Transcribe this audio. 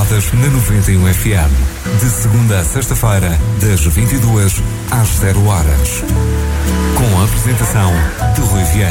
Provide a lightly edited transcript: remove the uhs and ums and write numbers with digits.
Calçadas na 91 FM. De segunda a sexta-feira, das 22 às 0 horas. Com a apresentação de Rui Vieira.